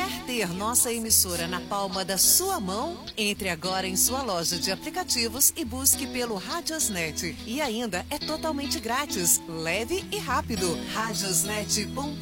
Quer ter nossa emissora na palma da sua mão? Entre agora em sua loja de aplicativos e busque pelo Radiosnet. E ainda é totalmente grátis, leve e rápido. Radiosnet.com